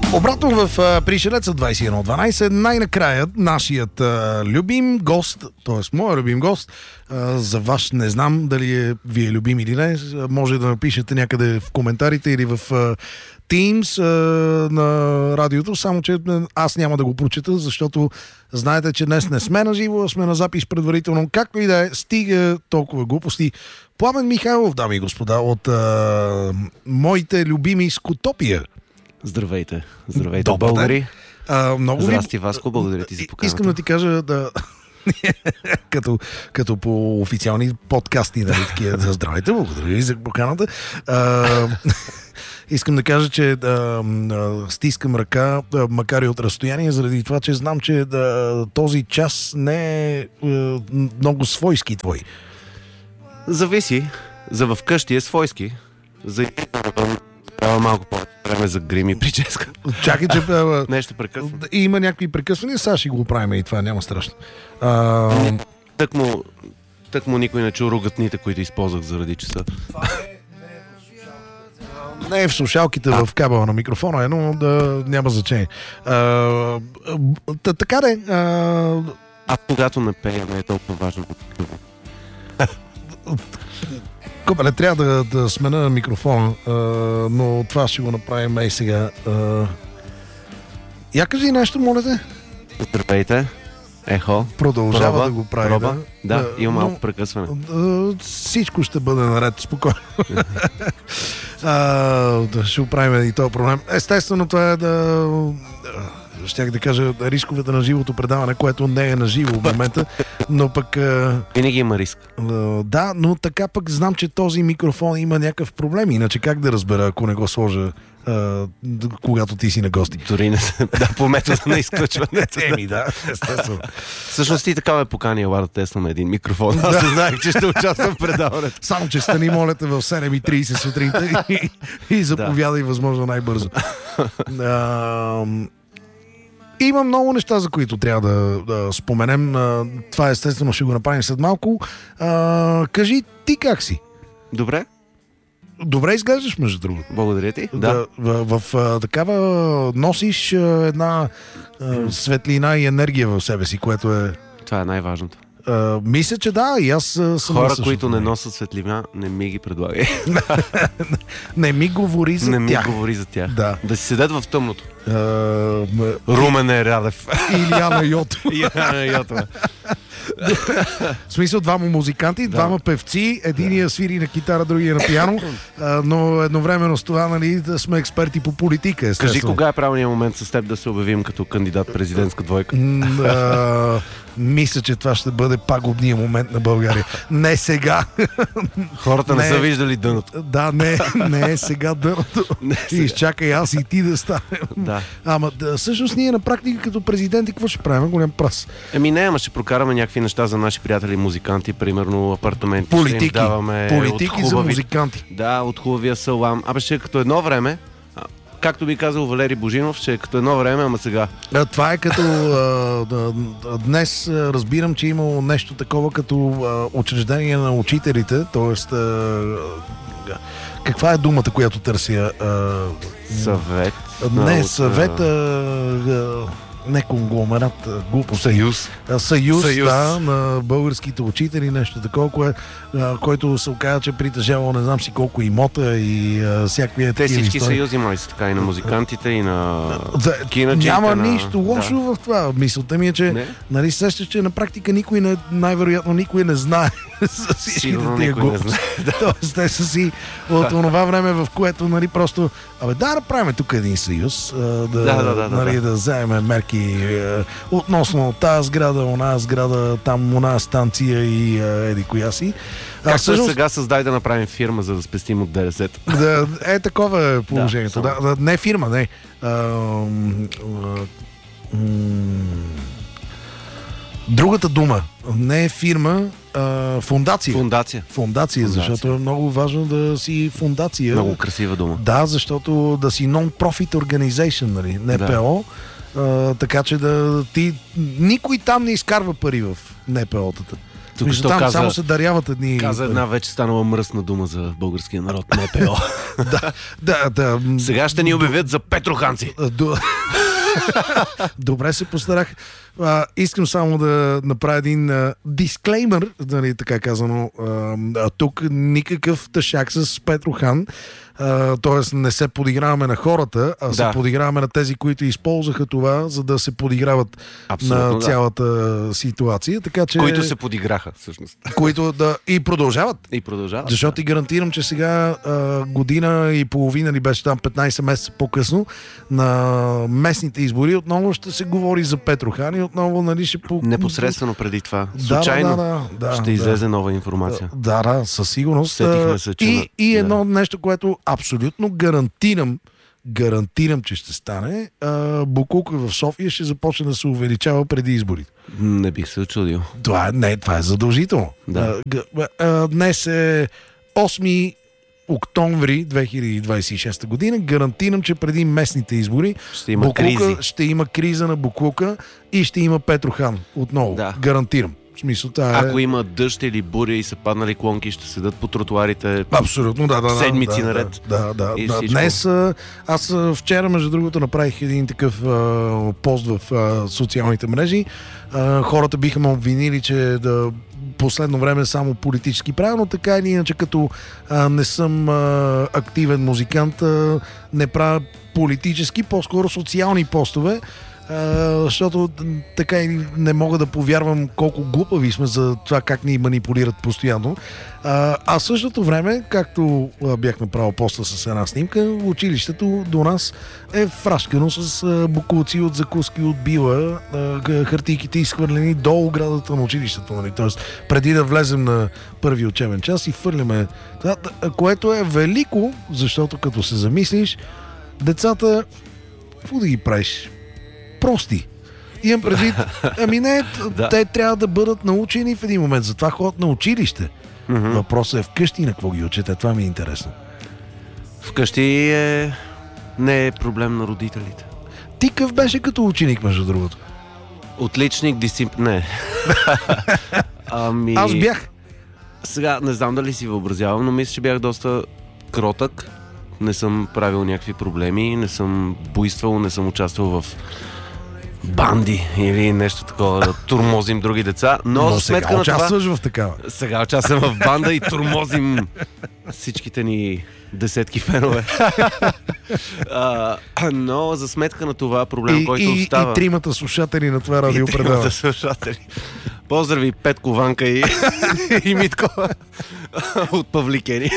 Обратно в Пришелеца 2112, най-накрая нашият любим гост, т.е. моят любим гост, за ваш не знам дали ви е любим или не, може да напишете някъде в коментарите или в Teams на радиото, само че аз няма да го прочета, защото знаете, че днес не сме на живо, а сме на запис предварително. Както и да е, стига толкова глупости. Пламен Михайлов, дами и господа, от моите любими Скутопия. Здравейте. Здравейте, Добър българи. Много Здрасти, Васко, благодаря ти за поканата. Искам да ти кажа като по официални подкасти, нали, такива, за здравейте, благодаря ви за поканата. Искам да кажа, че стискам ръка, макар и от разстояние, заради това, че знам, че този час не е много свойски твой. Зависи. За вкъщи е свойски. За трябва малко по-време за грим и прическа. Чакай, че нещо прекъсва. Има някакви прекъсвания, сега ще го правим и това няма страшно. Тък му никой не чу ругатните, които използвах заради часа. Не е в слушалките, в кабела на микрофона, но няма значение. Така де. Когато не пея, не е толкова важно. Копеле, трябва да смена микрофона, но това ще го направим и сега. Я кажи нещо, моля те. Здравейте. Ехо. Продължава проба, да го прави. проба. Да, има малко прекъсване. Всичко ще бъде наред, спокойно. Ще оправим и този проблем. Естествено, това е щях да кажа рисковете на живото предаване, което не е на живо в момента, но пък... Винаги има риск. Да, но така пък знам, че този микрофон има някакъв проблем, иначе как да разбера, ако не го сложа, когато ти си на гости? Дори не да, по метода на изключването. Да, естествено. Всъщност ти така ме покани Ела да тестваме един микрофон. Аз не знаех, че ще участвам в предаването. Само, че стани, моля те, в 7:30 сутринта и заповядай възможно най-бързо. Има много неща, за които трябва да споменем. Това естествено ще го направим след малко. Кажи, ти как си? Добре. Добре изглеждаш, между другото. Благодаря ти. Да. В такава носиш една светлина и енергия в себе си, което е... Това е най-важното. Мисля, че да, и аз съм... Хора, които не носят светлина, не ми ги предлагай. Не ми говори за тях. Не ми говори за тях. Да си седят в тъмното. Румен е Радев. Илияна Йотова. Илияна Йотова. В смисъл, двама музиканти, двама певци, единия свири на китара, другия на пиано, но едновременно с това, нали, да сме експерти по политика, естествено. Кажи, кога е правилният момент с теб да се обявим като кандидат президентска двойка? Мисля, че това ще бъде пагубният момент на България. Не сега. Хората не са виждали дъното. Да, не е сега дъното. Изчакай аз и ти да станем. Да. Ама всъщност ние на практика като президенти какво ще правим? Голям прас. Ама ще прокараме някакви неща за наши приятели музиканти, примерно апартаменти. Политики за музиканти. Да, от хубавия салам. Ще е като едно време. Както би казал Валери Божинов, ще е като едно време, ама сега. Това е като... днес разбирам, че имало нещо такова като учреждение на учителите, т.е. каква е думата, която търся? Съвет. Не, съвет... Не конгломерат, глупо. Съюз, да, на българските учители, нещо такова, който се оказа, че притежавал не знам си колко имота и всякакви... Те всички съюзи май са така, и на музикантите, и на кинаджите. Няма нищо лошо в това. Мисълта ми е, че нали сещаш, че на практика най-вероятно никой не знае за всичките тия глупости. Тоест, те са си от това време, в което нали просто да направим тук един съюз, да вземем мерки относно тази сграда, она сграда, там она станция и еди коя си. Както сега създай да направим фирма, за да спестим от ДДС. Такова е положението. Не фирма, не. Другата дума. Не е фирма, фундация. Фундация, защото е много важно да си фундация. Много красива дума. Да, защото да си non-profit organization, нали, НПО. Така че никой там не изкарва пари в НПО-тата. Смисъл, Току-що там само се даряват едни... Каза една вече станала мръсна дума за българския народ, НПО. Да. Сега ще ни обявят за петроханци. Добре се постарах. Искам само да направя един дисклеймър, нали, така казано. Тук никакъв тъшак с Петрохан. Т.е. не се подиграваме на хората, а се подиграваме на тези, които използваха това, за да се подиграват на цялата ситуация. Така, че... Които се подиграха, всъщност. Които и продължават. Защото ти гарантирам, че сега година и половина ли беше там, 15 месеца по-късно, на местните избори отново ще се говори за Петрохан и отново, нали, ще непосредствено преди това. Случайно ще излезе нова информация. Да, със сигурност. Сетихме се, че... И едно нещо, което абсолютно гарантирам, че ще стане. Боклука в София ще започне да се увеличава преди изборите. Не бих се очудил. Това е задължително. Да. Днес е 8 октомври 2026 година. Гарантирам, че преди местните избори ще има криза на боклука и ще има Петрохан отново. Да. Гарантирам. В смисъл, ако има дъжд или буря и са паднали клонки, ще седат по тротуарите. Абсолютно, седмици наред. Да. Днес, аз вчера, между другото, направих един такъв пост в социалните мрежи. Хората биха ме обвинили, че последно време само политически правилно, така или иначе, като не съм активен музикант, не правя политически, по-скоро социални постове. Защото така и не мога да повярвам колко глупави сме за това как ни манипулират постоянно. А в същото време, както бях направил поста с една снимка, училището до нас е фрашкано с боклуци от закуски от била, хартийките изхвърлени до оградата на училището. Нали? Тоест, преди да влезем на първи учебен час и хвърляме това, което е велико, защото като се замислиш, децата, какво да ги правиш? Прости. Имам предвид, те трябва да бъдат научени в един момент. Затова ходят на училище. Въпросът е вкъщи на какво ги учите. Това ми е интересно. Вкъщи не е проблем на родителите. Ти къв беше като ученик, между другото? Отличник, не. Аз бях. Сега не знам дали си въобразявам, но мисля, че бях доста кротък. Не съм правил някакви проблеми, не съм буйствал, не съм участвал в банди или нещо такова, да турмозим други деца. Но за сметка сега участваш в такава. Сега участвам в банда и турмозим всичките ни десетки фенове. Но за сметка на това проблем, който остава... И тримата слушатели на това радиопредаване. Поздрави Петко, Ванка и Митко от Павликени.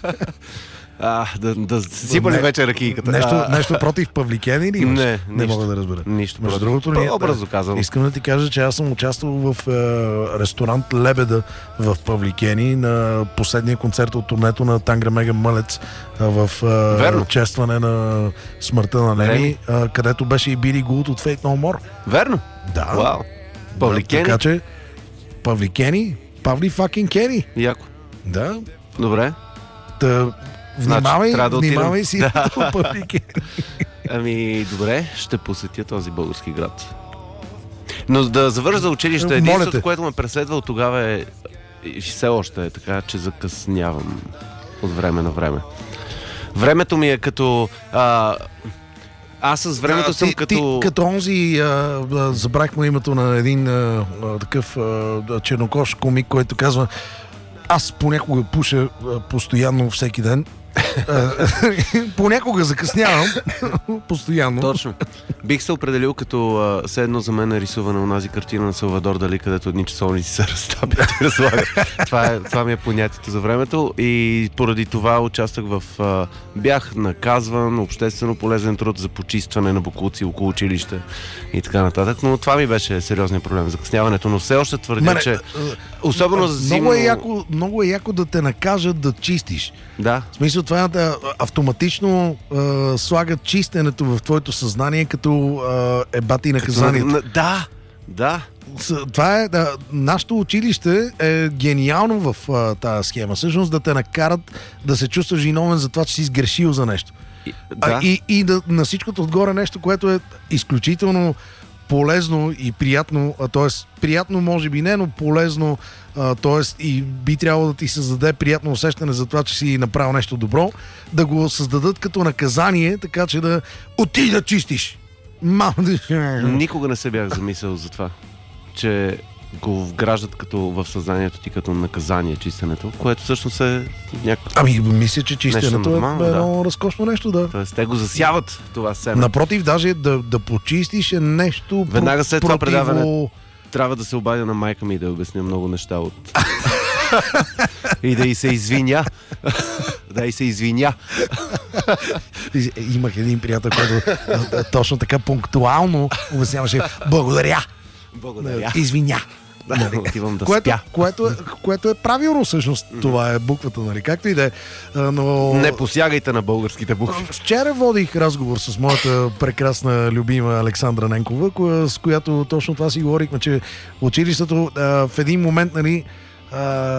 Да сипали вече ракийката. Нещо против Павликени или имаш? Не мога да разбера. Нищо между другото, образно казвам. Искам да ти кажа, че аз съм участвал в ресторант Лебеда в Павликени на последния концерт от турнето на Тангра Мега Мълец в честване на смъртта на Леми, където беше и Били Гулт от Fate No More. Верно? Да. Вау. Павликени? Така че Павликени, Павли факин Кени. Яко. Да. Добре. Внимавай си. Добре, ще посетя този български град. Но да завържа за училище, единството, което ме преследва от тогава и все още е така, че закъснявам от време на време. Времето ми е като... Аз с времето съм като... Като онзи, забрах му името на един такъв чернокож комик, който казва: аз понякога пуша постоянно всеки ден. Понякога закъснявам. Постоянно. Точно. Бих се определил като все едно за мен е рисувана онази картина на Салвадор Дали, където едни часовници се разтапят и разлагат. Това ми е понятието за времето и поради това участвах бях наказван, обществено полезен труд за почистване на боклуци около училище и така нататък, но това ми беше сериозният проблем, закъсняването, но все още твърдя, че особено за зимно... Много е яко да те накажат да чистиш. Да. В смисъл това да автоматично слагат чистенето в твоето съзнание като бати наказанието. Да. Това е, нашето училище е гениално в тази схема. Всъщност да те накарат да се чувстваш виновен за това, че си сгрешил за нещо. И на всичкото отгоре нещо, което е изключително полезно и приятно, т.е. приятно може би не, но полезно, т.е. и би трябвало да ти създаде приятно усещане за това, че си направил нещо добро, да го създадат като наказание, така че да отиди да чистиш. Никога не се бях замислял за това, че го вграждат като в съзнанието ти като наказание чистенето, което всъщност е Ами, мисля, че чистенето нормално, е едно разкошно нещо, да. Тоест, те го засяват това семе. Напротив, даже да почистиш е нещо веднага след това предаване трябва да се обадя на майка ми и да обясня много неща от... и да й се извиня. Да й се извиня. Имах един приятел, който точно така пунктуално обясняваше благодаря. Благодаря. Извиня. Да, отивам да спя. Което е правилно всъщност. Това е буквата, нали? Както и да е. Но... Не посягайте на българските букви. Вчера водих разговор с моята прекрасна любима Александра Ненкова, с която точно това си говорихме, че училището в един момент, нали,